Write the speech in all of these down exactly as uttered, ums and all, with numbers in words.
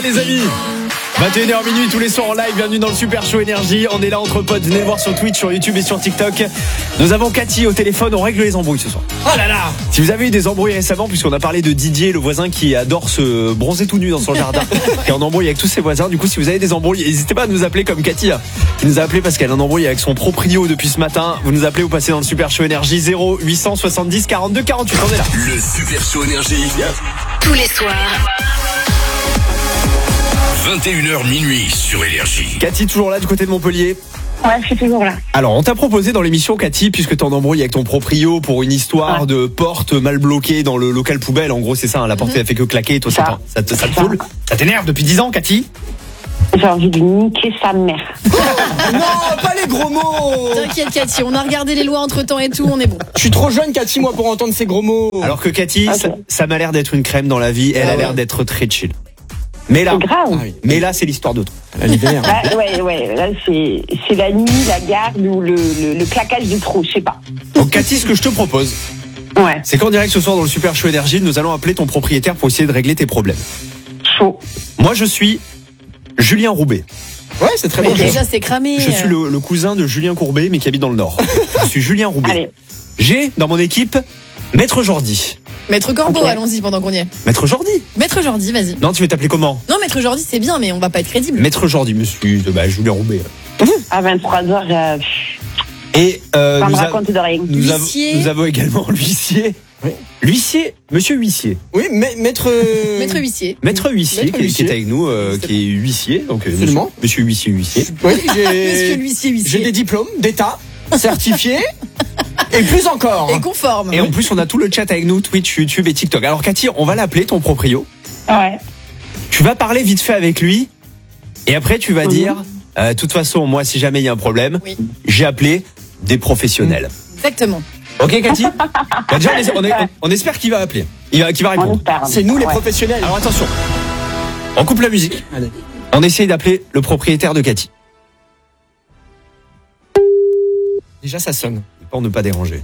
les amis. vingt et une heures minuit tous les soirs en live, bienvenue dans le Super Show Énergie. On est là entre potes, venez le voir sur Twitch, sur YouTube et sur TikTok. Nous avons Cathy au téléphone, on règle les embrouilles ce soir. Oh là là. Si vous avez eu des embrouilles récemment, puisqu'on a parlé de Didier, le voisin qui adore se bronzer tout nu dans son jardin, qui est en embrouille avec tous ses voisins. Du coup, si vous avez des embrouilles, n'hésitez pas à nous appeler comme Cathy, hein, qui nous a appelé parce qu'elle a un embrouille avec son proprio depuis ce matin. Vous nous appelez, vous passez dans le Super Show Énergie zéro huit cent soixante-dix quarante-deux quarante-huit. On est là. Le Super Show Énergie. Tous les soirs. vingt et une heures minuit sur Énergie. Cathy, toujours là du côté de Montpellier. Ouais, je suis toujours là. Alors, on t'a proposé dans l'émission, Cathy, puisque t'es en embrouille avec ton proprio pour une histoire ouais. de porte mal bloquée dans le local poubelle. En gros, c'est ça, hein, la porte mm-hmm. elle fait que claquer. Toi, ça, ça, te, ça te saoule. Ça t'énerve depuis dix ans, Cathy? J'ai envie de niquer sa mère. Non, pas les gros mots. T'inquiète, Cathy, on a regardé les lois entre temps et tout, on est bon. Je suis trop jeune, Cathy, moi, pour entendre ces gros mots. Alors que Cathy, okay. ça, ça m'a l'air d'être une crème dans la vie. Elle ah, a ouais. l'air d'être très chill. Mais là, c'est grave. Ah oui. Mais là, c'est l'histoire d'autre. Bah, ouais, ouais. Là, c'est, c'est la nuit, la garde ou le, le, le claquage de trop, je sais pas. Donc, Cathy, ce que je te propose, ouais. c'est qu'en direct ce soir dans le Super Show Énergie, nous allons appeler ton propriétaire pour essayer de régler tes problèmes. Chaud. Moi, je suis Julien Roubaix. Ouais, c'est très mais bon. Déjà, c'est cramé. Je suis le, le cousin de Julien Courbet, mais qui habite dans le Nord. Je suis Julien Roubaix. Allez. J'ai dans mon équipe Maître Jordi. Maître Corbeau, okay. Allons-y pendant qu'on y est. Maître Jordi. Maître Jordi, vas-y. Non, tu veux t'appeler comment? Non, Maître Jordi, c'est bien, mais on va pas être crédible. Maître Jordi, monsieur, bah, Julien Roubaix. À vingt-trois heures, euh... Et euh, ça nous, me a... raconte de rien. nous, avons, nous avons également l'huissier. Oui. L'huissier, monsieur huissier. Oui, ma- maître. Maître huissier. Maître huissier, Maître qui, huissier. qui est avec nous, euh, qui est huissier. Donc, euh, monsieur, monsieur huissier, huissier. Oui, j'ai. Monsieur l'huissier, huissier. J'ai des diplômes d'État, certifiés. Et plus encore. Et conforme. Et en plus, on a tout le chat avec nous, Twitch, YouTube et TikTok. Alors, Cathy, on va l'appeler, ton proprio. Ouais. Tu vas parler vite fait avec lui. Et après, tu vas mmh. dire, de euh, toute façon, moi, si jamais il y a un problème, oui. j'ai appelé des professionnels. Exactement. Ok, Cathy. Bah, déjà, on, est, on, on espère qu'il va appeler. Il va, qu'il va répondre. C'est nous, les ouais. professionnels. Alors, attention. On coupe la musique. Allez. On essaye d'appeler le propriétaire de Cathy. Déjà, ça sonne. Pour ne pas déranger.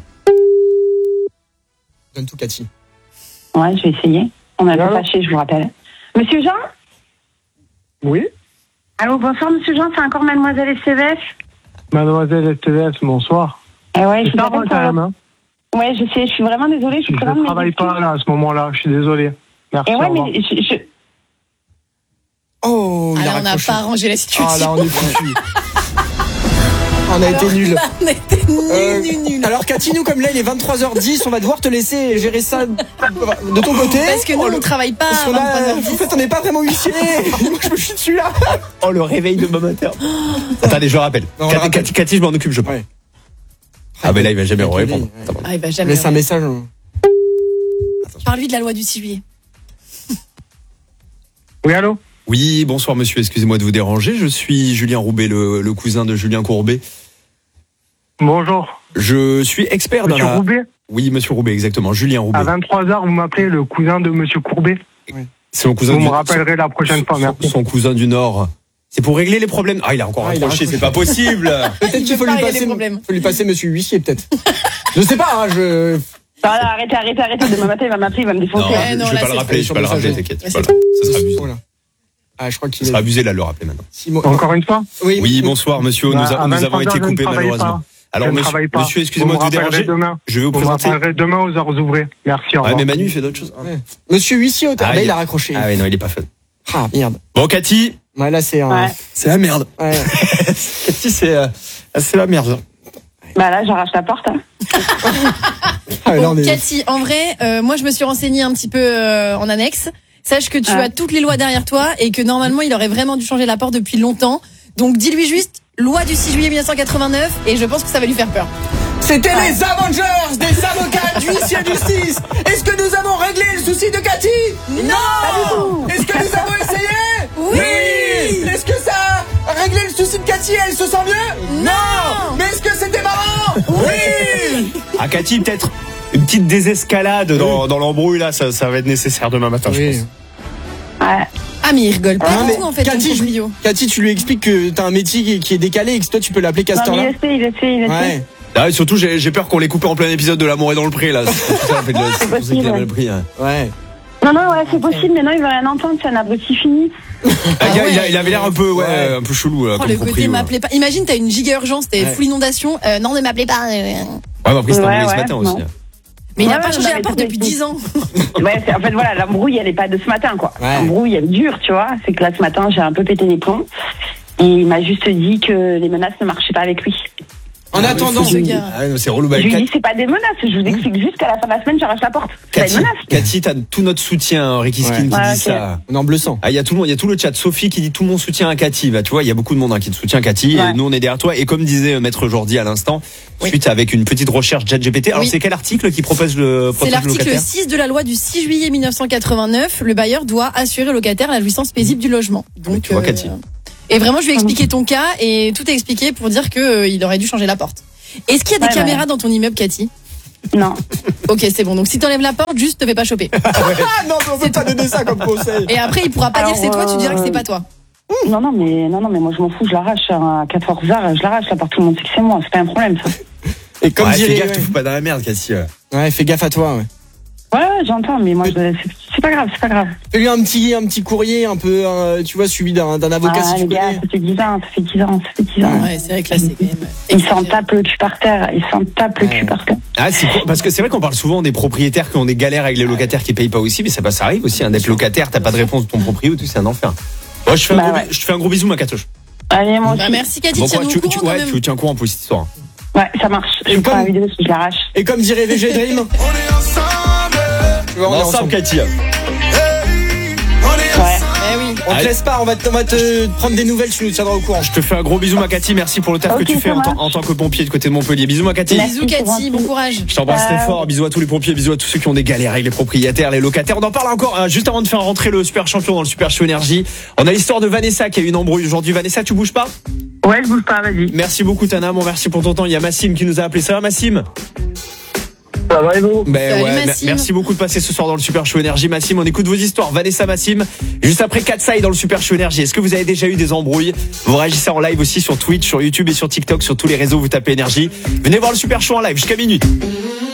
Donne tout, Cathy. Ouais, je vais essayer. On a pas fâché, je vous rappelle. Monsieur Jean? Oui. Allô, bonsoir, monsieur Jean, c'est encore mademoiselle S T V F? Mademoiselle S T V F, bonsoir. Eh ouais, c'est je pas moi quand même, hein. Ouais, je sais, je suis vraiment désolée. Je, suis je ne travaille pas là, à ce moment-là, je suis désolé. Merci. Et ouais, mais je... je... Oh, il ah, a là, on n'a pas arrangé la situation. Ah là, on est foutu. On a alors, été nuls. On a été nuls, euh, nuls, nuls. Alors, Cathy, nous, comme là, il est vingt-trois heures dix, on va devoir te laisser gérer ça de ton côté. Parce que nous, oh, on ne travaille pas. Parce qu'on a, en fait, on n'est pas vraiment huissier. Moi, je me suis dessus là. Oh, le réveil de demain matin. Attendez, je rappelle. Non, Cathy, Cathy, Cathy, je m'en occupe, je pense. Ouais. Ah, ben là, il va jamais répondre. Ouais. Ah, il va jamais. Laisse un message. Hein. Parle-lui de la loi du six juillet. Oui, allô? Oui, bonsoir, monsieur. Excusez-moi de vous déranger. Je suis Julien Roubaix, le, le cousin de Julien Courbet. Bonjour. Je suis expert monsieur dans la... Roubaix? Oui, monsieur Roubaix, exactement. Julien Roubaix. À vingt-trois heures, vous m'appelez le cousin de monsieur Courbet. Oui. C'est mon cousin vous du... me rappellerez la prochaine son, fois, merci. Son cousin du Nord. C'est pour régler les problèmes. Ah, il a encore ah, raccroché, c'est pas possible. Peut-être qu'il faut lui passer, faut lui passer monsieur huissier, peut-être. Je sais pas, hein, je... Voilà, arrêtez, arrêtez, arrêtez. Demain matin, il va m'appeler, il va me défoncer. Non, je, non, je vais là, pas le rappeler, je vais pas le rappeler, t'inquiète. Voilà. Ça sera abusé. Voilà. Ah, je crois qu'il ça sera abusé là de le rappeler maintenant. Encore une fois? Oui, oui, bonsoir monsieur, nous, a, nous avons été coupés malheureusement. Pas. Alors je monsieur, monsieur excusez-moi de vous déranger. Demain. Je vais vous, vous présenter. Vous me demain aux heures ouvrées. Merci, au revoir. Ouais, mais Manu il fait d'autres choses. Ouais. Monsieur huissier, au ah, là, il a raccroché. Ah ouais, non, il est pas fun. Ah, merde. Bon, Cathy. Ouais, là, c'est un... ouais. C'est la merde. Ouais. Cathy, c'est, euh, c'est la merde. Bah là, j'arrache la porte. Hein. ah, bon, est... Cathy, en vrai, euh, moi, je me suis renseignée un petit peu euh, en annexe. Sache que tu ah. as toutes les lois derrière toi et que normalement, il aurait vraiment dû changer la porte depuis longtemps. Donc, dis-lui juste, loi du six juillet mille neuf cent quatre-vingt-neuf, et je pense que ça va lui faire peur. C'était ah. les Avengers des avocats d'huissier justice. Est-ce que nous avons réglé le souci de Cathy? Non. Est-ce que nous avons essayé? Oui. oui. Est-ce que ça a réglé le souci de Cathy? Elle se sent mieux? Non. Mais est-ce que c'était marrant? Oui. Ah, Cathy, peut-être une petite désescalade dans, dans l'embrouille là, ça, ça va être nécessaire demain matin, oui. je pense. Ouais. Ah, mais il rigole pas ah, du tout en fait. Cathy, je, Cathy, tu lui expliques que t'as un métier qui, qui est décalé et que toi tu peux l'appeler Castor là. Il essaie, il essaie, il essaie. Ouais. Ah, et surtout, j'ai, j'ai peur qu'on l'ait coupé en plein épisode de L'amour est dans le prix là. C'est pour ça, en fait, c'est pour ça qu'il avait le prix. Hein. Ouais. Non, non, ouais, c'est possible, mais non, il veut rien entendre, c'est un abruti fini. Ah, Ah gars, il, a- ouais. il avait l'air un peu, ouais, Ouais. un peu chelou. Là, Oh, comme le côté proprio, là. m'appelez pas. Imagine, t'as une giga urgence, t'es Ouais. full inondation. Euh, non, ne m'appelez pas. euh. Ouais, mais après, c'était Ouais, embrouillé ce ouais, matin non. aussi. Mais il Ouais, a pas ouais, changé bah, la porte mais depuis c'est- dix ans. Ouais, c'est, en fait, voilà, l'embrouille, elle est pas de ce matin, quoi. Ouais. L'embrouille, elle est dure, tu vois. C'est que là, ce matin, j'ai un peu pété les plombs. Et il m'a juste dit que les menaces ne marchaient pas avec lui. En attendant, ce gars. Ah, non, c'est relou. Bah, Je lui Kat- dis, c'est pas des menaces. Je vous explique juste qu'à la fin de la semaine, j'arrache la porte. C'est pas Cathy, une menace. Cathy, t'as tout notre soutien, hein, Ricky Skin Ouais. qui Ouais, dit ok. ça. on est en bleu sang. Ah, il y a tout le monde, il y a tout le chat. Sophie qui dit tout mon soutien à Cathy. Bah, tu vois, il y a beaucoup de monde hein, qui te soutient Cathy. Ouais. Et nous, on est derrière toi. Et comme disait euh, Maître Jordi à l'instant, Oui. suite avec une petite recherche ChatGPT. Alors, Oui. c'est quel article qui propose le C'est protège le l'article locataire six de la loi du six juillet mille neuf cent quatre-vingt-neuf. Le bailleur doit assurer au locataire la jouissance paisible du logement. Donc, Mais tu vois, Cathy. Et vraiment, je lui ai expliqué ton cas et tout est expliqué pour dire que euh, il aurait dû changer la porte. Est-ce qu'il y a des Ouais, caméras ouais. dans ton immeuble, Cathy? Non. Ok, c'est bon. Donc si t'enlèves la porte, juste te fais pas choper. Ah non, on peut pas donner ça comme conseil. Et après, il pourra pas Alors, dire que c'est toi, tu diras que c'est pas toi. Non, non, mais, non, non, mais moi, je m'en fous, je l'arrache. À quatorze heures, je l'arrache. La porte, tout le monde sait que c'est moi. C'est pas un problème, ça. Et comme Ouais, fais dirait, gaffe, ouais. te fous pas dans la merde, Cathy. euh. Ouais, fais gaffe à toi. Ouais. Ouais, ouais, j'entends, mais moi, je- c'est, c'est pas grave, c'est pas grave. Fais-lui un petit, un petit courrier, un peu, euh, tu vois, suivi d'un, d'un avocat Ah, si tu les gars, connais. ça fait dix ans, ça fait dix ans, ça fait dix ans. Ouais, c'est vrai que là, c'est quand même. Ils s'en tapent le cul par terre, ils s'en tapent le Ouais. cul par terre. Ah, c'est cool, parce que c'est vrai qu'on parle souvent des propriétaires qui ont des galères avec les locataires qui payent pas aussi, mais ça, bah, ça arrive aussi, hein, d'être locataire, t'as pas de réponse de ton proprio, tout, c'est un enfer. Moi, je fais un, Bah gros, ouais. bi- je te fais un gros bisou, ma Catoche. Allez, moi aussi. Bah, merci, Cathy. Bon, Tiens-nous tu, au tu, courant quand ouais, même. tu tiens au courant pour cette histoire. Ouais, ça marche. Je Et vais faire comme- la vidéo si je l'arrache. Et comme dirait V G Dream, on est ensemble. Tu vois, on On est est ensemble, Cathy. Ouais. Eh oui. On te Allez. laisse pas, on va, te, on va te prendre des nouvelles, tu nous tiendras au courant. Je te fais un gros bisou, ma Cathy. Merci pour le taf Ok, que tu fais ça en, tant- marche. en tant que pompier de côté de Montpellier. Bisous, ma Cathy. Merci. Bisous, Cathy. Bon courage. Je t'embrasse très Euh, fort. Bisous à tous les pompiers, bisous à tous ceux qui ont des galères avec les propriétaires, les locataires. On en parle encore hein, juste avant de faire rentrer le super champion dans le super show énergie. On a l'histoire de Vanessa qui a eu une embrouille aujourd'hui. Vanessa, tu bouges pas? Ouais, je bouge pas, vas-y. Merci beaucoup, Tana. Bon, merci pour ton temps. Il y a Massim qui nous a appelé. Ça va, Massim? Ça va et vous? Ben Salut, ouais, Massim. merci beaucoup de passer ce soir dans le Super Show Énergie. Massim, on écoute vos histoires. Vanessa, Massim, juste après Katsai dans le Super Show Énergie. Est-ce que vous avez déjà eu des embrouilles? Vous réagissez en live aussi sur Twitch, sur YouTube et sur TikTok, sur tous les réseaux. Vous tapez Énergie. Venez voir le Super Show en live jusqu'à minuit.